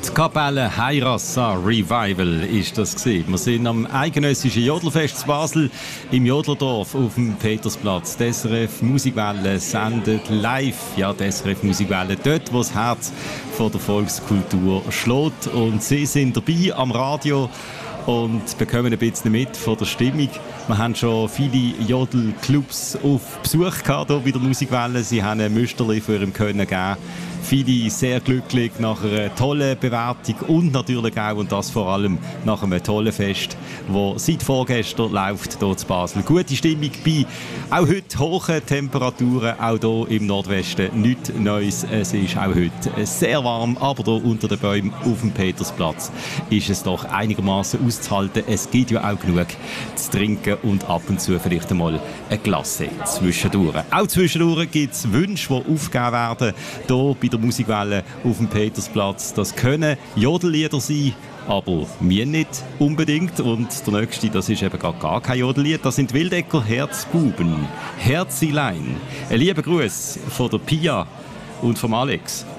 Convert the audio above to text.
Die Kapelle Hayrassa Revival ist das gewesen. Wir sind am eidgenössischen Jodelfest zu Basel im Jodlerdorf auf dem Petersplatz. Die SRF Musikwelle sendet live, ja, die SRF Musikwelle dort, wo das Herz von der Volkskultur schlägt. Und Sie sind dabei am Radio und bekommen ein bisschen mit von der Stimmung. Wir haben schon viele Jodelclubs auf Besuch gehabt hier bei der Musikwelle. Sie haben ein Müsterli für ihrem Können gegeben. Viele sehr glücklich nach einer tollen Bewertung und natürlich auch, und das vor allem, nach einem tollen Fest, das seit vorgestern läuft hier in Basel. Gute Stimmung bei auch heute hohen Temperaturen, auch hier im Nordwesten. Nichts Neues, es ist auch heute sehr warm, aber hier unter den Bäumen auf dem Petersplatz ist es doch einigermaßen auszuhalten. Es gibt ja auch genug zu trinken und ab und zu vielleicht einmal eine Glasse zwischendurch. Auch zwischendurch gibt es Wünsche, die aufgegeben werden, hier bei der Musikwelle auf dem Petersplatz. Das können Jodellieder sein, aber mir nicht unbedingt. Und der nächste, das ist eben gar kein Jodellied. Das sind Wildecker Herzbuben. Herzilein. Ein lieber Gruß von der Pia und vom Alex.